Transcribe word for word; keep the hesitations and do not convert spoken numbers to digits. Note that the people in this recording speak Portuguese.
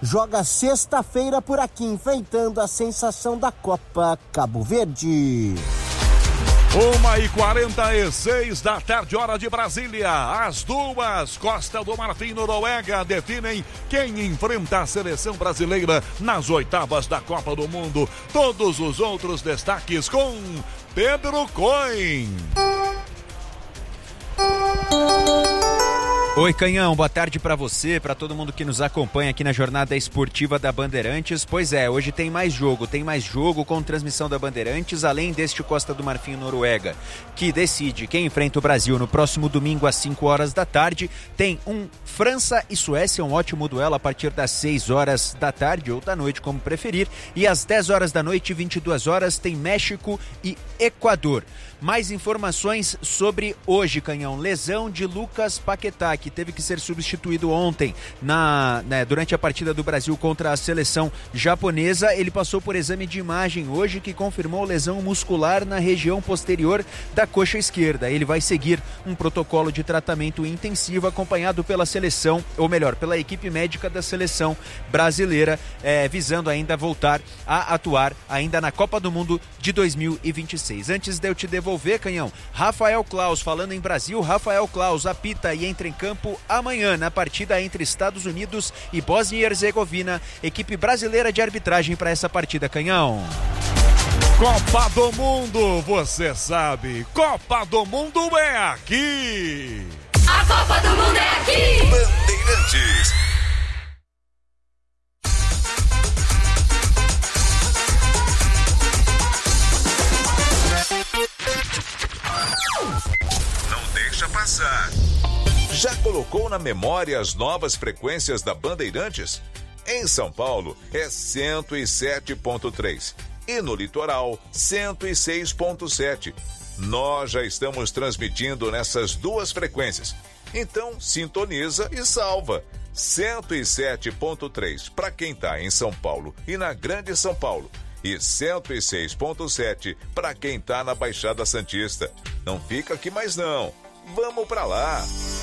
joga sexta-feira por aqui, enfrentando a sensação da Copa Cabo Verde. uma e quarenta e seis da tarde, hora de Brasília. As duas, Costa do Marfim, Noruega, definem quem enfrenta a seleção brasileira nas oitavas da Copa do Mundo. Todos os outros destaques com Pedro Cohen. Oi, Canhão, boa tarde para você, para todo mundo que nos acompanha aqui na jornada esportiva da Bandeirantes. Pois é, hoje tem mais jogo, tem mais jogo com transmissão da Bandeirantes, além deste Costa do Marfim Noruega, que decide quem enfrenta o Brasil no próximo domingo às cinco horas da tarde. Tem um França e Suécia, um ótimo duelo a partir das seis horas da tarde ou da noite, como preferir. E às dez horas da noite, vinte e duas horas, tem México e Equador. Mais informações sobre hoje, Canhão. Lesão de Lucas Paquetá, que teve que ser substituído ontem na, né, durante a partida do Brasil contra a seleção japonesa. Ele passou por exame de imagem hoje, que confirmou lesão muscular na região posterior da coxa esquerda. Ele vai seguir um protocolo de tratamento intensivo acompanhado pela seleção, ou melhor, pela equipe médica da seleção brasileira, é, visando ainda voltar a atuar ainda na Copa do Mundo de dois mil e vinte e seis. Antes de eu te devolver, Canhão, Rafael Claus, falando em Brasil, Rafael Claus apita e entra em campo amanhã na partida entre Estados Unidos e Bósnia e Herzegovina. Equipe brasileira de arbitragem para essa partida, Canhão. Copa do Mundo, você sabe, Copa do Mundo é aqui. A Copa do Mundo é aqui. Bandeirantes. Não deixa passar. Já colocou na memória as novas frequências da Bandeirantes? Em São Paulo é cento e sete ponto três e no litoral cento e seis ponto sete. Nós já estamos transmitindo nessas duas frequências. Então sintoniza e salva. cento e sete ponto três para quem está em São Paulo e na Grande São Paulo. E cento e seis ponto sete para quem está na Baixada Santista. Não fica aqui mais não. Vamos para lá.